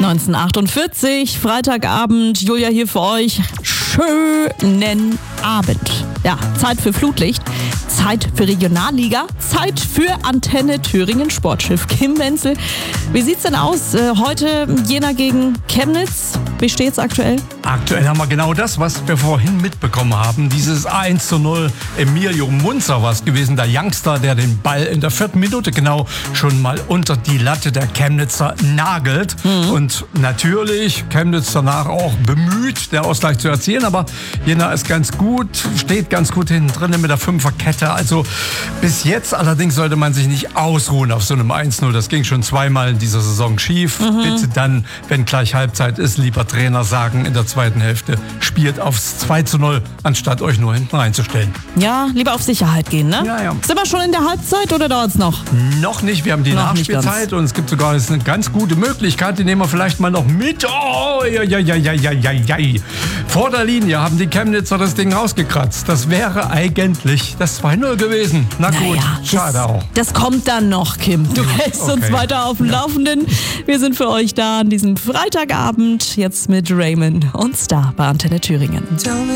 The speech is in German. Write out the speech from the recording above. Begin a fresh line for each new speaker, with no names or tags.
1948, Freitagabend, Julia hier für euch. Schönen Abend. Ja, Zeit für Flutlicht, Zeit für Regionalliga, Zeit für Antenne Thüringen Sportschiff. Kim Wenzel, wie sieht's denn aus? Heute Jena gegen Chemnitz. Wie steht's aktuell?
Aktuell haben wir genau das, was wir vorhin mitbekommen haben. Dieses 1:0. Emilio Munzer war es gewesen, der Youngster, der den Ball in der 4. Minute genau schon mal unter die Latte der Chemnitzer nagelt. Und natürlich Chemnitz danach auch bemüht, der Ausgleich zu erzielen. Aber Jena ist ganz gut, steht ganz gut hinten drin mit der 5er-Kette. Also bis jetzt allerdings sollte man sich nicht ausruhen auf so einem 1:0. Das ging schon zweimal in dieser Saison schief. Bitte dann, wenn gleich Halbzeit ist, lieber Trainer sagen in der zweiten Hälfte, spielt aufs 2:0, anstatt euch nur hinten reinzustellen.
Ja, lieber auf Sicherheit gehen, ne?
Ja.
Sind wir schon in der Halbzeit oder dauert's noch?
Noch nicht, wir haben die
Noch nicht
Nachspielzeit und es gibt sogar eine ganz gute Möglichkeit, die nehmen wir vielleicht mal noch mit. Oh, ja. Vor der Linie haben die Chemnitzer das Ding rausgekratzt. Das wäre eigentlich das 2:0 gewesen. Na gut,
Naja,
schade auch.
Das kommt dann noch, Kim. Du hältst uns weiter auf dem Laufenden. Wir sind für euch da an diesem Freitagabend, jetzt mit Raymond und Star bei Antenne Thüringen.